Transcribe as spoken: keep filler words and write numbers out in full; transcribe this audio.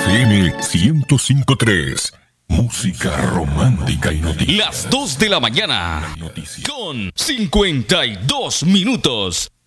M ciento cinco punto tres. Música romántica y noticias. Las dos de la mañana con cincuenta y dos minutos.